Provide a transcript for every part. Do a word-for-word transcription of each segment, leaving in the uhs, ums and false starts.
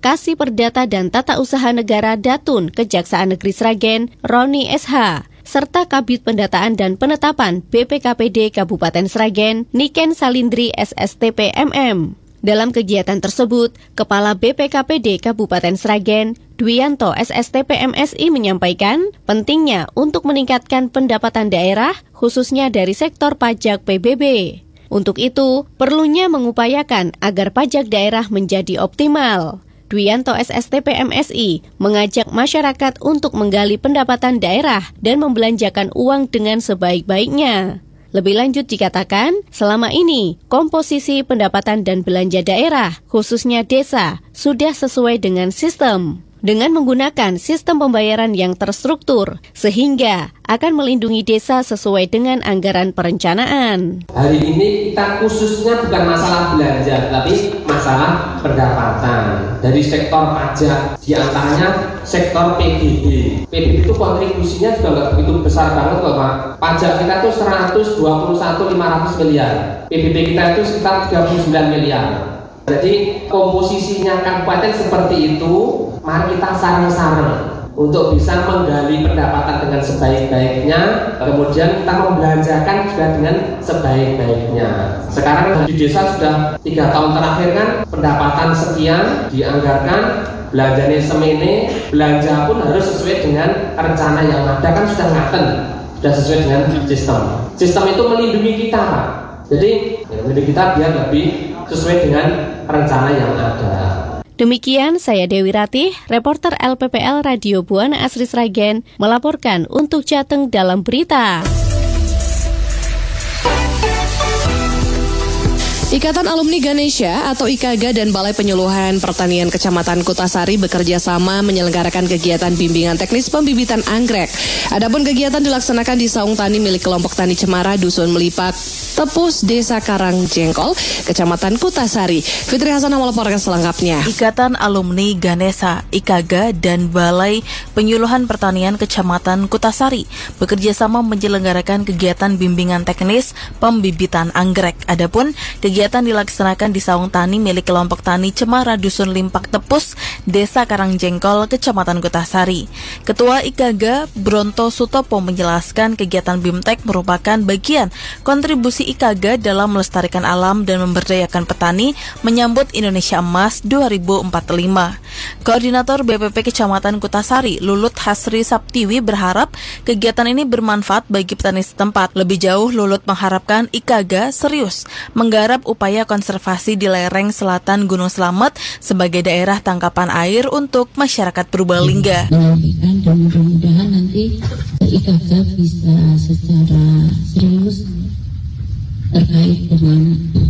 Kasih Perdata dan Tata Usaha Negara Datun Kejaksaan Negeri Sragen, Roni S H, serta Kabid Pendataan dan Penetapan B P K P D Kabupaten Sragen, Niken Salindri S S T P M M. Dalam kegiatan tersebut, Kepala B P K P D Kabupaten Sragen, Dwianto S S T P M S I menyampaikan pentingnya untuk meningkatkan pendapatan daerah, khususnya dari sektor pajak P B B. Untuk itu, perlunya mengupayakan agar pajak daerah menjadi optimal. Dwianto S S T P M S I mengajak masyarakat untuk menggali pendapatan daerah dan membelanjakan uang dengan sebaik-baiknya. Lebih lanjut dikatakan, selama ini komposisi pendapatan dan belanja daerah, khususnya desa, sudah sesuai dengan sistem. Dengan menggunakan sistem pembayaran yang terstruktur, sehingga akan melindungi desa sesuai dengan anggaran perencanaan. Hari ini kita khususnya bukan masalah belanja, tapi masalah pendapatan dari sektor pajak, diantaranya sektor P B B. P B B itu kontribusinya juga nggak begitu besar banget kok Pak. Pajak kita itu seratus dua puluh satu ribu lima ratus miliar, P B B kita itu sekitar tiga puluh sembilan miliar. Jadi komposisinya kabupaten seperti itu, mari kita sarang-sarang untuk bisa menggali pendapatan dengan sebaik-baiknya, kemudian kita membelanjakan juga dengan sebaik-baiknya. Sekarang di desa sudah tiga tahun terakhir kan pendapatan sekian dianggarkan, belanjanya semene, belanja pun harus sesuai dengan rencana yang ada kan sudah ngaten, sudah sesuai dengan sistem. Sistem itu melindungi kita Pak. Jadi melindungi kita biar lebih sesuai dengan rencana yang ada. Demikian saya Dewi Ratih, reporter L P P L Radio Buana Asri Sragen, melaporkan untuk Jateng dalam berita. Ikatan Alumni Ganesha atau I K G A dan Balai Penyuluhan Pertanian Kecamatan Kutasari bekerja sama menyelenggarakan kegiatan bimbingan teknis pembibitan anggrek. Adapun kegiatan dilaksanakan di saung tani milik kelompok tani Cemara, Dusun Melipak, Tepus, Desa Karangjengkol, Kecamatan Kutasari. Fitri Hasanah melaporkan selengkapnya. Ikatan Alumni Ganesha, I K G A dan Balai Penyuluhan Pertanian Kecamatan Kutasari bekerja sama menyelenggarakan kegiatan bimbingan teknis pembibitan anggrek. Adapun kegiatan Kegiatan dilaksanakan di saung tani milik kelompok tani Cemara, Dusun Limpak Tepus, Desa Karangjengkol, Kecamatan Kutasari. Ketua I K G A Bronto Sutopo menjelaskan kegiatan BIMTEK merupakan bagian kontribusi I K G A dalam melestarikan alam dan memberdayakan petani menyambut Indonesia Emas dua ribu empat puluh lima. Koordinator B P P Kecamatan Kutasari, Lulut Hasri Saptiwi berharap kegiatan ini bermanfaat bagi petani setempat. Lebih jauh, Lulut mengharapkan I K G A serius menggarap upaya konservasi di lereng selatan Gunung Slamet sebagai daerah tangkapan air untuk masyarakat Purbalingga. Dan mudah-mudahan nanti I K G A bisa secara serius terkait dengan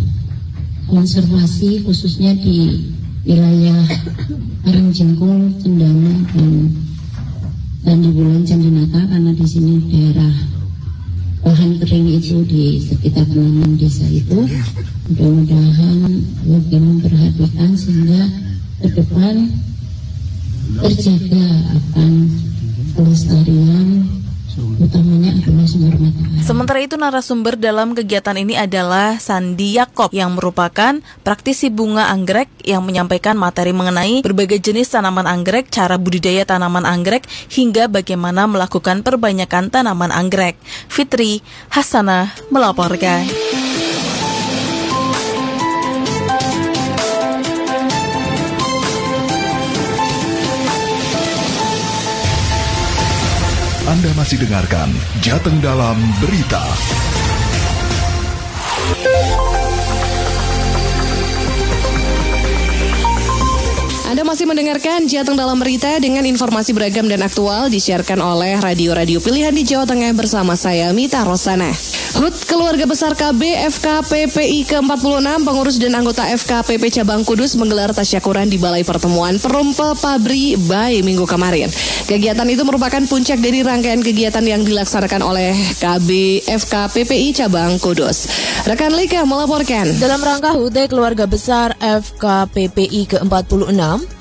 konservasi khususnya di wilayah Karangjengkol, Cendana dan dan di Bulan Candinata, karena di sini daerah lahan kering itu di sekitar enam desa itu. Mudah-mudahan lebih memperhatikan sehingga ke depan terjaga akan kelestarian, utamanya adalah sumber mata air. Sementara itu, narasumber dalam kegiatan ini adalah Sandi Yakob yang merupakan praktisi bunga anggrek yang menyampaikan materi mengenai berbagai jenis tanaman anggrek, cara budidaya tanaman anggrek, hingga bagaimana melakukan perbanyakan tanaman anggrek. Fitri Hasanah melaporkan. Anda masih dengarkan Jateng Dalam Berita. Anda masih mendengarkan Jateng Dalam Berita dengan informasi beragam dan aktual disiarkan oleh radio-radio pilihan di Jawa Tengah bersama saya Mita Rosana. H U T Keluarga Besar K B F K P P I ke empat puluh enam, pengurus dan anggota F K P P Cabang Kudus menggelar tasyakuran di Balai Pertemuan Perumpa Pabri Bay minggu kemarin. Kegiatan itu merupakan puncak dari rangkaian kegiatan yang dilaksanakan oleh K B F K P P I Cabang Kudus. Rekan Lika melaporkan. Dalam rangka H U T Keluarga Besar F K P P I ke empat puluh enam,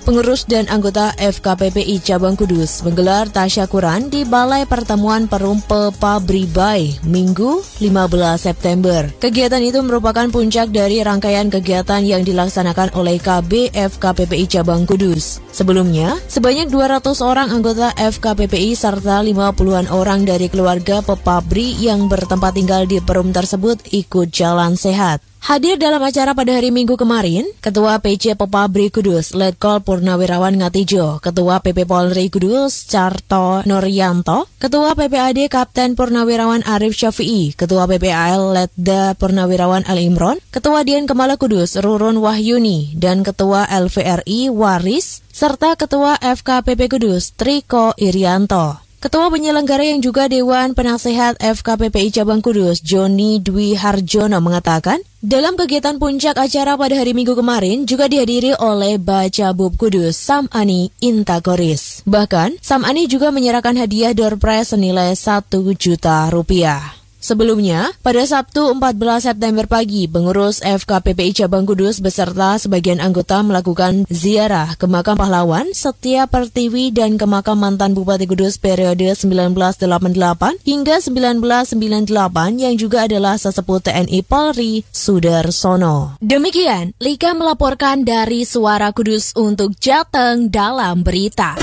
pengurus dan anggota F K P P I Cabang Kudus menggelar tasyakuran di Balai Pertemuan Perum Pepabribai Minggu lima belas September. Kegiatan itu merupakan puncak dari rangkaian kegiatan yang dilaksanakan oleh K B F K P P I Cabang Kudus. Sebelumnya, sebanyak dua ratus orang anggota F K P P I serta lima puluhan orang dari keluarga pepabri yang bertempat tinggal di Perum tersebut ikut jalan sehat. Hadir dalam acara pada hari Minggu kemarin, Ketua P C Pepabri Kudus, Letkol Purnawirawan Ngatijo, Ketua P P Polri Kudus, Carto Noryanto, Ketua P P A D Kapten Purnawirawan Arif Syafi'i, Ketua P P A L Letda Purnawirawan Al Imron, Ketua Dian Kemala Kudus, Rurun Wahyuni, dan Ketua L V R I Waris, serta Ketua F K P P Kudus, Triko Irianto. Ketua penyelenggara yang juga Dewan Penasehat F K P P I Cabang Kudus, Joni Dwi Harjono mengatakan, dalam kegiatan puncak acara pada hari Minggu kemarin juga dihadiri oleh Bacabub Kudus, Samani Intakoris. Bahkan, Samani juga menyerahkan hadiah door prize senilai satu juta rupiah. Sebelumnya, pada Sabtu empat belas September pagi, pengurus F K P P I Cabang Kudus beserta sebagian anggota melakukan ziarah ke makam pahlawan Setia Pertiwi dan ke makam mantan Bupati Kudus periode sembilan belas delapan puluh delapan hingga sembilan belas sembilan puluh delapan yang juga adalah sesepuh T N I Polri Sudarsono. Demikian, Lika melaporkan dari Suara Kudus untuk Jateng dalam berita.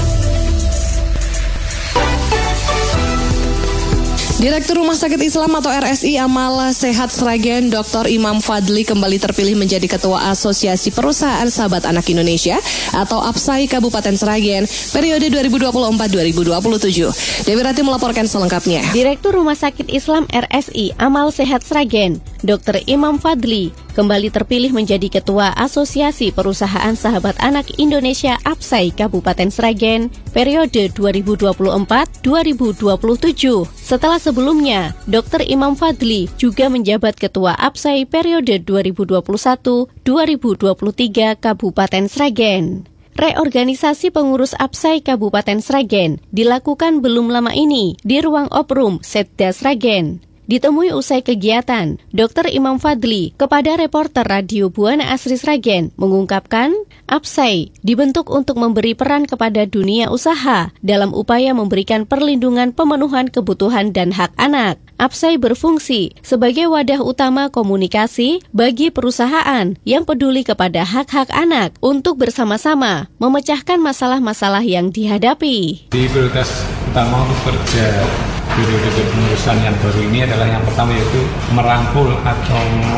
Direktur Rumah Sakit Islam atau R S I Amal Sehat Sragen, Doktor Imam Fadli kembali terpilih menjadi Ketua Asosiasi Perusahaan Sahabat Anak Indonesia atau APSAI Kabupaten Sragen periode dua ribu dua puluh empat sampai dua ribu dua puluh tujuh. Dewi Rati melaporkan selengkapnya. Direktur Rumah Sakit Islam R S I Amal Sehat Sragen, Doktor Imam Fadli kembali terpilih menjadi Ketua Asosiasi Perusahaan Sahabat Anak Indonesia APSAI Kabupaten Sragen periode dua ribu dua puluh empat sampai dua ribu dua puluh tujuh. Setelah sebelumnya, Doktor Imam Fadli juga menjabat Ketua APSAI periode dua ribu dua puluh satu sampai dua ribu dua puluh tiga Kabupaten Sragen. Reorganisasi pengurus APSAI Kabupaten Sragen dilakukan belum lama ini di ruang Oprum Setda Sragen. Ditemui usai kegiatan, Doktor Imam Fadli kepada reporter Radio Buana Asri Sragen mengungkapkan APSAI dibentuk untuk memberi peran kepada dunia usaha dalam upaya memberikan perlindungan pemenuhan kebutuhan dan hak anak. APSAI berfungsi sebagai wadah utama komunikasi bagi perusahaan yang peduli kepada hak-hak anak untuk bersama-sama memecahkan masalah-masalah yang dihadapi. Di prioritas utama untuk kerja periode kepengurusan yang baru ini adalah yang pertama yaitu merangkul atau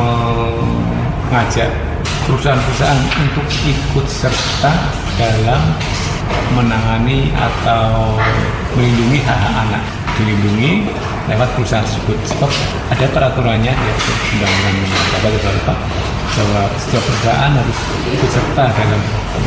mengajak perusahaan-perusahaan untuk ikut serta dalam menangani atau melindungi hak-hak anak, dilindungi lewat perusahaan tersebut. Sebab ada peraturannya yaitu undang-undang dapat dilakukan bahwa setiap perusahaan harus ikut serta dalam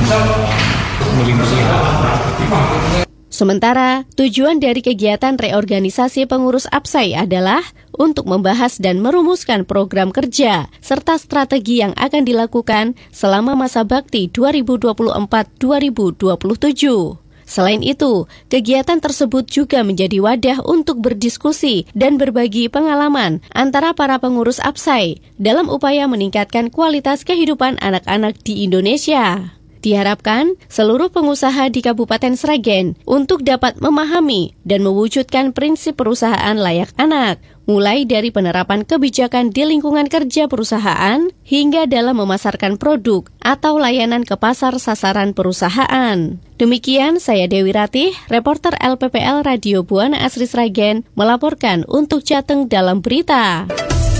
melindungi hak-hak. Sementara, tujuan dari kegiatan reorganisasi pengurus APSAI adalah untuk membahas dan merumuskan program kerja serta strategi yang akan dilakukan selama masa bakti dua ribu dua puluh empat sampai dua ribu dua puluh tujuh. Selain itu, kegiatan tersebut juga menjadi wadah untuk berdiskusi dan berbagi pengalaman antara para pengurus APSAI dalam upaya meningkatkan kualitas kehidupan anak-anak di Indonesia. Diharapkan seluruh pengusaha di Kabupaten Sragen untuk dapat memahami dan mewujudkan prinsip perusahaan layak anak, mulai dari penerapan kebijakan di lingkungan kerja perusahaan hingga dalam memasarkan produk atau layanan ke pasar sasaran perusahaan. Demikian saya Dewi Ratih, reporter L P P L Radio Buana Asri Sragen melaporkan untuk Jateng dalam berita.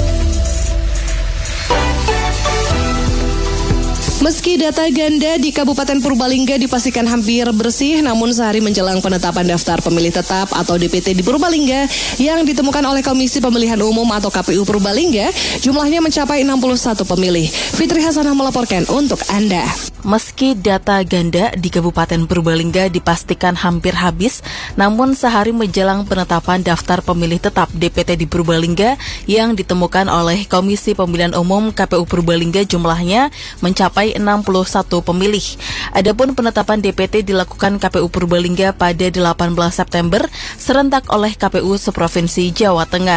Meski data ganda di Kabupaten Purbalingga dipastikan hampir bersih, namun sehari menjelang penetapan daftar pemilih tetap atau D P T di Purbalingga yang ditemukan oleh Komisi Pemilihan Umum atau K P U Purbalingga, jumlahnya mencapai enam puluh satu pemilih. Fitri Hasanah melaporkan untuk Anda. Meski data ganda di Kabupaten Purbalingga dipastikan hampir habis, namun sehari menjelang penetapan daftar pemilih tetap D P T di Purbalingga yang ditemukan oleh Komisi Pemilihan Umum K P U Purbalingga jumlahnya mencapai enam puluh satu pemilih. Adapun penetapan D P T dilakukan K P U Purbalingga pada delapan belas September serentak oleh K P U seprovinsi Jawa Tengah.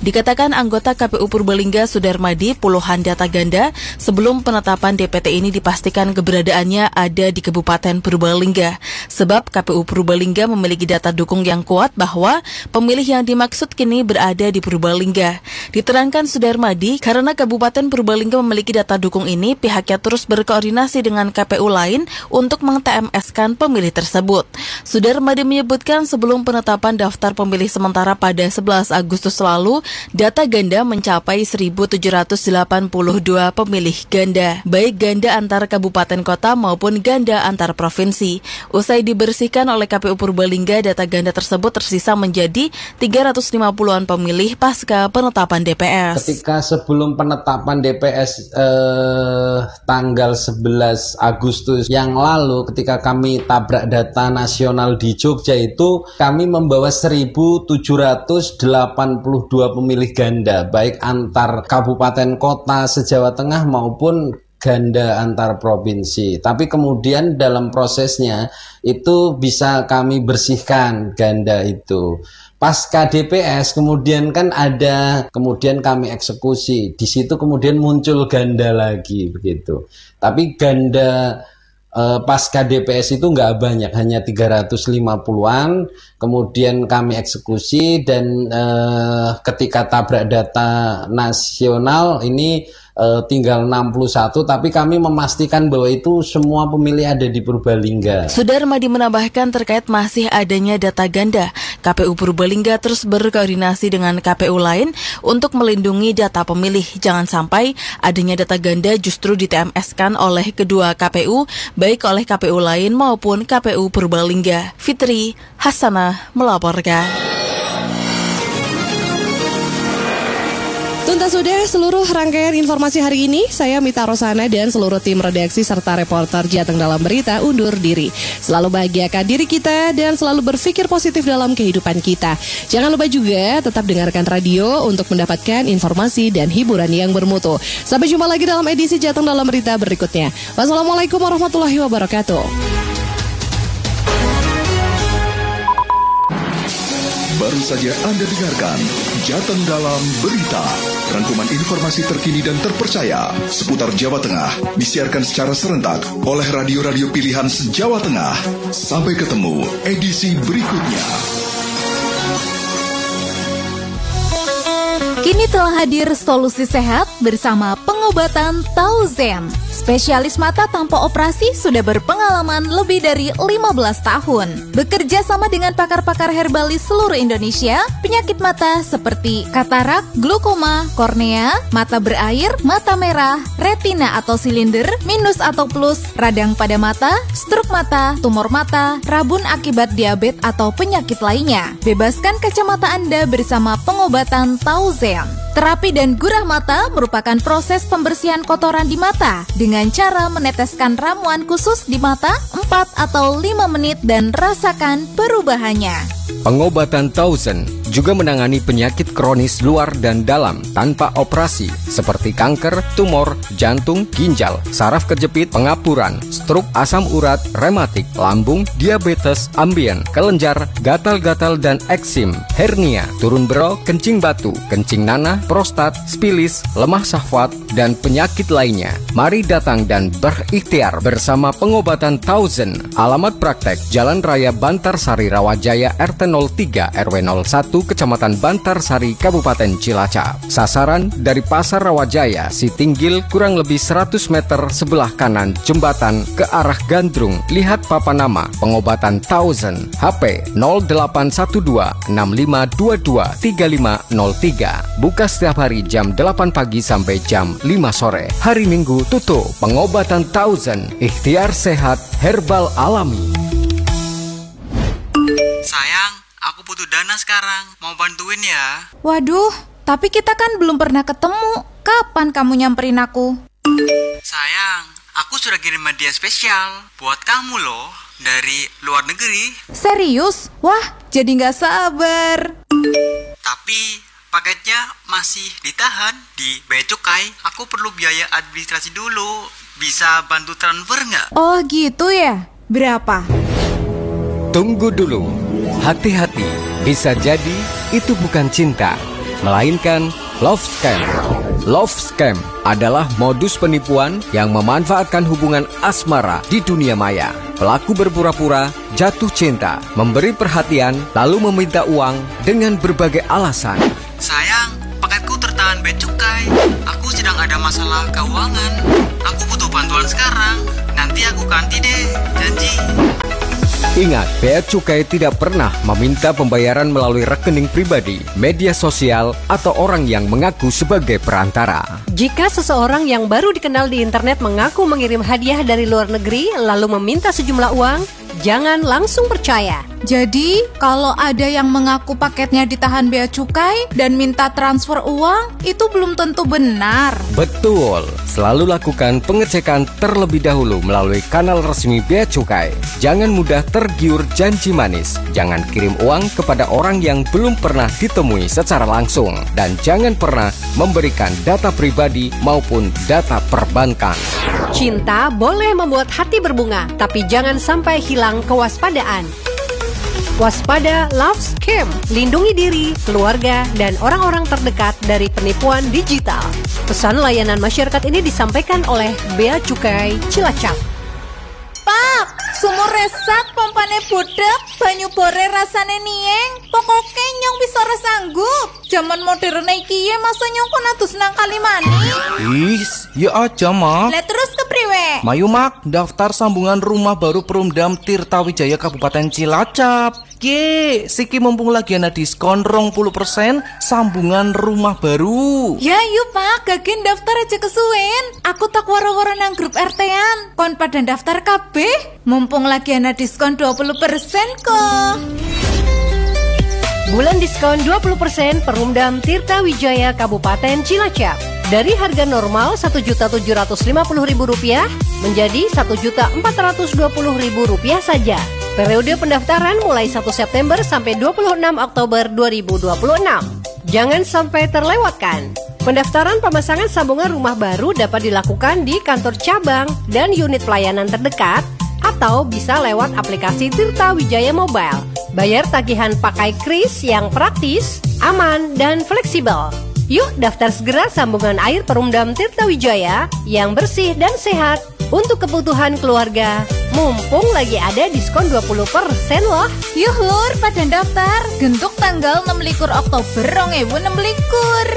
Dikatakan anggota K P U Purbalingga Sudarmadi, puluhan data ganda sebelum penetapan D P T ini dipastikan keberadaannya ada di Kabupaten Purbalingga. Sebab K P U Purbalingga memiliki data dukung yang kuat bahwa pemilih yang dimaksud kini berada di Purbalingga. Diterangkan Sudarmadi, karena Kabupaten Purbalingga memiliki data dukung ini, pihaknya terus berkoordinasi dengan K P U lain untuk meng-T M S-kan pemilih tersebut. Sudarmadi menyebutkan sebelum penetapan daftar pemilih sementara pada sebelas Agustus lalu, data ganda mencapai seribu tujuh ratus delapan puluh dua pemilih ganda, baik ganda antar kabupaten kota maupun ganda antar provinsi. Usai dibersihkan oleh K P U Purbalingga, data ganda tersebut tersisa menjadi tiga ratus lima puluhan pemilih pasca penetapan D P S. Ketika sebelum penetapan D P S eh, tanggal sebelas Agustus yang lalu, ketika kami tabrak data nasional di Jogja itu, kami membawa seribu tujuh ratus delapan puluh dua pemilih ganda, baik antar kabupaten kota se-Jawa Tengah maupun ganda antar provinsi. Tapi kemudian dalam prosesnya itu bisa kami bersihkan ganda itu. Pasca D P S kemudian kan ada, kemudian kami eksekusi. Di situ kemudian muncul ganda lagi begitu. Tapi ganda Uh, pasca D P S itu nggak banyak, hanya tiga ratus lima puluhan, kemudian kami eksekusi dan uh, ketika tabrak data nasional ini uh, tinggal enam puluh satu, tapi kami memastikan bahwa itu semua pemilih ada di Purbalingga. Sudarmadi menambahkan terkait masih adanya data ganda, K P U Purbalingga terus berkoordinasi dengan K P U lain untuk melindungi data pemilih. Jangan sampai adanya data ganda justru di T M S-kan oleh kedua K P U, baik oleh K P U lain maupun K P U Purbalingga. Fitri Hasanah melaporkan. Tuntas sudah seluruh rangkaian informasi hari ini. Saya Mita Rosana dan seluruh tim redaksi serta reporter Jateng Dalam Berita undur diri. Selalu bahagiakan diri kita dan selalu berpikir positif dalam kehidupan kita. Jangan lupa juga tetap dengarkan radio untuk mendapatkan informasi dan hiburan yang bermutu. Sampai jumpa lagi dalam edisi Jateng Dalam Berita berikutnya. Wassalamualaikum warahmatullahi wabarakatuh. Baru saja Anda dengarkan Jateng Dalam Berita. Rangkuman informasi terkini dan terpercaya seputar Jawa Tengah disiarkan secara serentak oleh radio-radio pilihan se-Jawa Tengah. Sampai ketemu edisi berikutnya. Kini telah hadir solusi sehat bersama pengobatan Tauzen. Spesialis mata tanpa operasi sudah berpengalaman lebih dari lima belas tahun. Bekerja sama dengan pakar-pakar herbalis seluruh Indonesia, penyakit mata seperti katarak, glaukoma, kornea, mata berair, mata merah, retina atau silinder, minus atau plus, radang pada mata, stroke mata, tumor mata, rabun akibat diabetes atau penyakit lainnya. Bebaskan kacamata Anda bersama pengobatan Tauzen. Terapi dan gurah mata merupakan proses pembersihan kotoran di mata dengan cara meneteskan ramuan khusus di mata empat atau lima menit dan rasakan perubahannya. Pengobatan Tauzen juga menangani penyakit kronis luar dan dalam tanpa operasi seperti kanker, tumor, jantung, ginjal, saraf kejepit, pengapuran, stroke, asam urat, rematik, lambung, diabetes, ambien, kelenjar, gatal-gatal dan eksim, hernia, turun bero, kencing batu, kencing nanah, prostat, spilis, lemah syahwat, dan penyakit lainnya. Mari datang dan berikhtiar bersama pengobatan Tauzen. Alamat praktek Jalan Raya Bantarsari Rawajaya R T nol tiga R W nol satu Kecamatan Bantarsari Kabupaten Cilacap. Sasaran dari Pasar Rawajaya Sitinggil kurang lebih seratus meter sebelah kanan jembatan ke arah Gandrung. Lihat papan nama pengobatan Tauzen. H P nol delapan satu dua enam lima dua dua tiga lima nol tiga. Buka setiap hari jam delapan pagi sampai jam lima sore. Hari Minggu tutup. Pengobatan Tauzen. Ikhtiar sehat herbal alami. Sayang, aku butuh dana sekarang. Mau bantuin ya? Waduh, tapi kita kan belum pernah ketemu. Kapan kamu nyamperin aku? Sayang, aku sudah kirim hadiah spesial buat kamu loh, dari luar negeri. Serius? Wah, jadi gak sabar. Tapi paketnya masih ditahan di Bea Cukai. Aku perlu biaya administrasi dulu. Bisa bantu transfer nggak? Oh gitu ya? Berapa? Tunggu dulu. Hati-hati. Bisa jadi itu bukan cinta, melainkan love scam. Love scam adalah modus penipuan yang memanfaatkan hubungan asmara di dunia maya. Pelaku berpura-pura jatuh cinta, memberi perhatian, lalu meminta uang dengan berbagai alasan. Sayang, paketku tertahan bea cukai. Aku sedang ada masalah keuangan. Aku butuh bantuan sekarang. Nanti aku ganti deh, janji. Ingat, bea cukai tidak pernah meminta pembayaran melalui rekening pribadi, media sosial, atau orang yang mengaku sebagai perantara. Jika seseorang yang baru dikenal di internet mengaku mengirim hadiah dari luar negeri lalu meminta sejumlah uang, jangan langsung percaya. Jadi, kalau ada yang mengaku paketnya ditahan bea cukai dan minta transfer uang, itu belum tentu benar. Betul, selalu lakukan pengecekan terlebih dahulu melalui kanal resmi bea cukai. Jangan mudah tergiur janji manis. Jangan kirim uang kepada orang yang belum pernah ditemui secara langsung. Dan jangan pernah memberikan data pribadi maupun data perbankan. Cinta boleh membuat hati berbunga, tapi jangan sampai hilang kewaspadaan. Waspada love scam, lindungi diri, keluarga, dan orang-orang terdekat dari penipuan digital. Pesan layanan masyarakat ini disampaikan oleh Bea Cukai Cilacap. Pak, sumur resak, pompane budek, banyu bore rasane nieng, pokoknya nyong bisa resanggup. Zaman modern iki ya masa nyong kon atus nang Kalimani. Is, ya aja mak. Lah terus kepriwe? Mayu mak, daftar sambungan rumah baru Perumdam Tirtawijaya Kabupaten Cilacap. Ye, siki mumpung lagi ana diskon dua puluh persen sambungan rumah baru. Ya yuk pak, gagen daftar aja kesuwen. Aku tak waro-waro nang grup R T-an. Kon pada daftar kabeh, mumpung lagi ana diskon dua puluh persen kok. Bulan diskon dua puluh persen Perumdam Tirtawijaya Kabupaten Cilacap. Dari harga normal satu juta tujuh ratus lima puluh ribu rupiah menjadi satu juta empat ratus dua puluh ribu rupiah saja. Periode pendaftaran mulai satu September sampai dua puluh enam Oktober dua ribu dua puluh enam. Jangan sampai terlewatkan. Pendaftaran pemasangan sambungan rumah baru dapat dilakukan di kantor cabang dan unit pelayanan terdekat atau bisa lewat aplikasi Tirtawijaya Mobile. Bayar tagihan pakai kris yang praktis, aman, dan fleksibel. Yuk daftar segera sambungan air Perumdam Tirtawijaya yang bersih dan sehat untuk kebutuhan keluarga. Mumpung lagi ada diskon dua puluh persen loh. Yuh lur, pada daftar. Gentuk tanggal enam likur Oktober dua ribu enam likur.